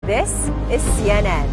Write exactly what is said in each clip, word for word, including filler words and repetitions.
This is C N N.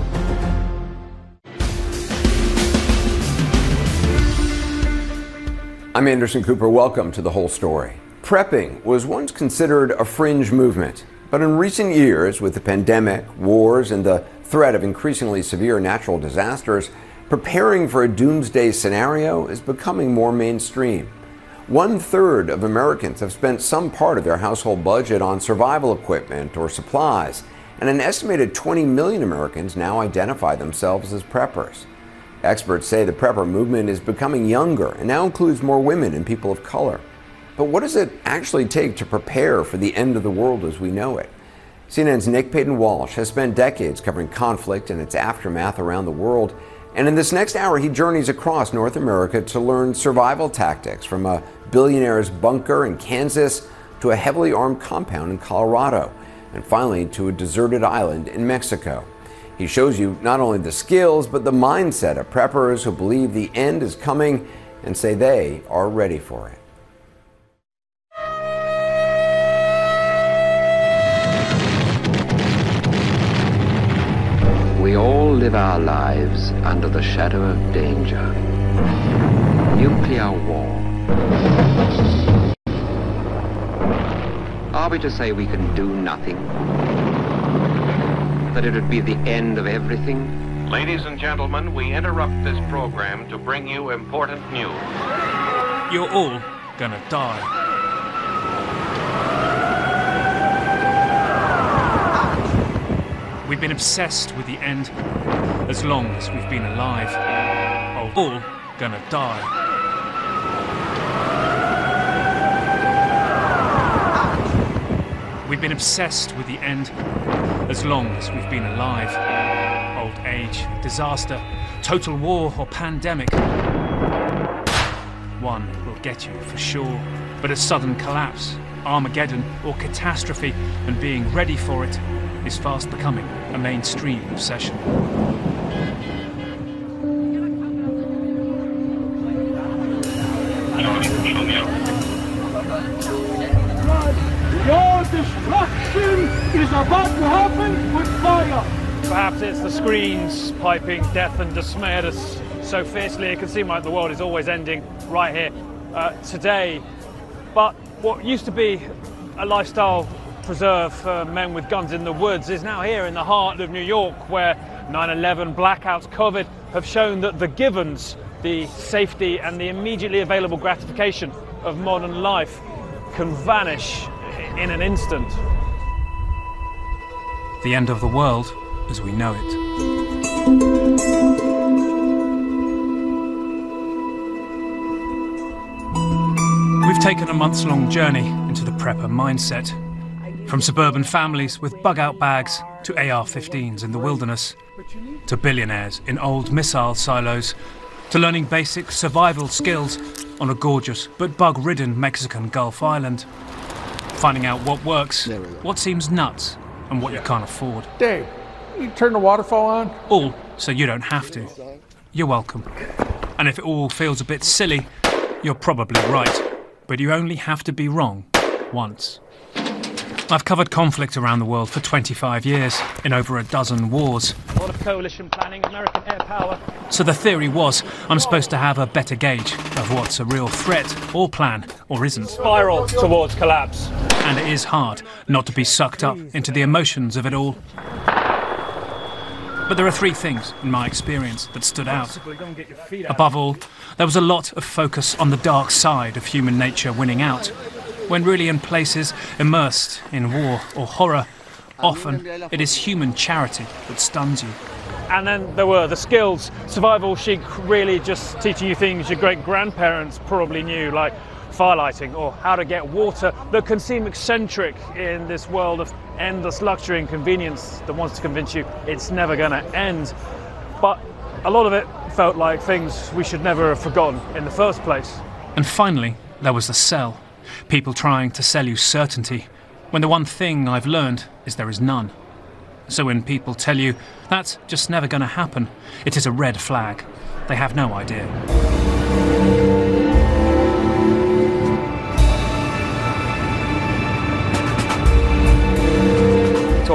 I'm Anderson Cooper. Welcome to The Whole Story. Prepping was once considered a fringe movement, but in recent years, with the pandemic, wars, and the threat of increasingly severe natural disasters, preparing for a doomsday scenario is becoming more mainstream. One third of Americans have spent some part of their household budget on survival equipment or supplies, and an estimated twenty million Americans now identify themselves as preppers. Experts say the prepper movement is becoming younger and now includes more women and people of color. But what does it actually take to prepare for the end of the world as we know it? C N N's Nick Paton-Walsh has spent decades covering conflict and its aftermath around the world. And in this next hour, he journeys across North America to learn survival tactics from a billionaire's bunker in Kansas to a heavily armed compound in Colorado, and finally to a deserted island in Mexico. He shows you not only the skills, but the mindset of preppers who believe the end is coming and say they are ready for it. We all live our lives under the shadow of danger. Nuclear war. Are we to say we can do nothing? That it would be the end of everything? Ladies and gentlemen, we interrupt this program to bring you important news. You're all gonna die. We've been obsessed with the end as long as we've been alive. We're all gonna die. We've been obsessed with the end as long as we've been alive. Old age, disaster, total war or pandemic. One will get you for sure, but a sudden collapse, Armageddon or catastrophe, and being ready for it is fast becoming a mainstream obsession. Your destruction is about to happen with fire. Perhaps it's the screens piping death and dismay at us so fiercely it can seem like the world is always ending right here uh, today. But what used to be a lifestyle preserve for men with guns in the woods is now here in the heart of New York, where nine eleven blackouts, COVID have shown that the givens, the safety and the immediately available gratification of modern life can vanish in an instant. The end of the world as we know it. We've taken a months-long journey into the prepper mindset. From suburban families with bug-out bags to A R fifteens in the wilderness, to billionaires in old missile silos, to learning basic survival skills on a gorgeous but bug-ridden Mexican Gulf island. Finding out what works, what seems nuts, and what you can't afford. Dave, you turn the waterfall on? All so you don't have to. You're welcome. And if it all feels a bit silly, you're probably right. But you only have to be wrong once. I've covered conflict around the world for twenty-five years, in over a dozen wars. A lot of coalition planning, American air power. So the theory was, I'm supposed to have a better gauge of what's a real threat, or plan, or isn't. Spiral towards collapse. And it is hard not to be sucked up into the emotions of it all. But there are three things, in my experience, that stood out. Above all, there was a lot of focus on the dark side of human nature winning out, when really in places immersed in war or horror, often it is human charity that stuns you. And then there were the skills. Survival chic really just teaching you things your great-grandparents probably knew, like firelighting or how to get water, that can seem eccentric in this world of endless luxury and convenience that wants to convince you it's never going to end. But a lot of it felt like things we should never have forgotten in the first place. And finally, there was the sell. People trying to sell you certainty, when the one thing I've learned is there is none. So when people tell you that's just never going to happen, it is a red flag. They have no idea.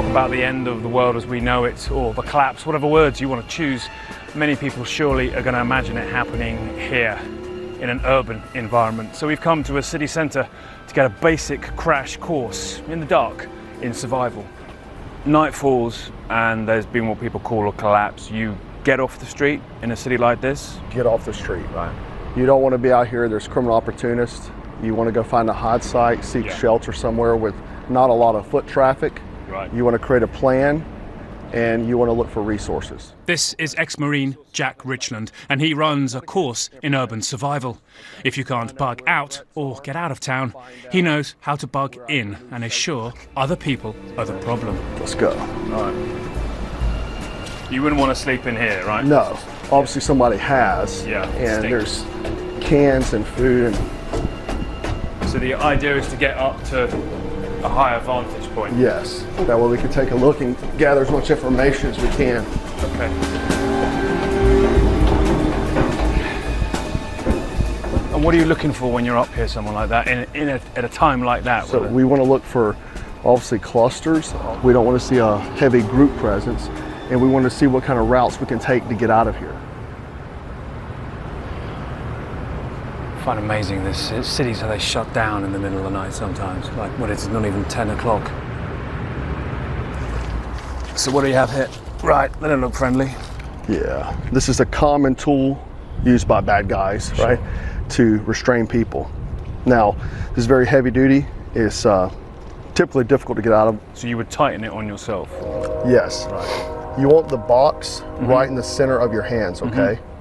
talk about the end of the world as we know it, or the collapse, whatever words you want to choose, many people surely are going to imagine it happening here in an urban environment. So we've come to a city centre to get a basic crash course in the dark in survival. Night falls and there's been what people call a collapse. You get off the street in a city like this. Get off the street. Right. You don't want to be out here. There's criminal opportunists. You want to go find a hide site, seek Yeah. shelter somewhere with not a lot of foot traffic. Right. You want to create a plan, and you want to look for resources. This is ex-Marine Jack Richland, and he runs a course in urban survival. If you can't bug out or get out of town, he knows how to bug in and is sure other people are the problem. Let's go. All right. You wouldn't want to sleep in here, right? No, obviously somebody has. Yeah, And stink. there's cans and food. And So the idea is to get up to a higher vantage point. yes, that way we can take a look and gather as much information as we can. Okay. And what are you looking for when you're up here, someone like that, in, in a, at a time like that? So with a- we want to look for obviously clusters. We don't want to see a heavy group presence, and we want to see what kind of routes we can take to get out of here. I find amazing this cities how they shut down in the middle of the night sometimes. Like, what, it's not even ten o'clock. So what do you have here? Right, they don't look friendly. Yeah, this is a common tool used by bad guys, right, to restrain people. Now, this is very heavy duty. It's uh, typically difficult to get out of. So you would tighten it on yourself? Yes. Right. You want the box mm-hmm. right in the center of your hands, okay? Mm-hmm.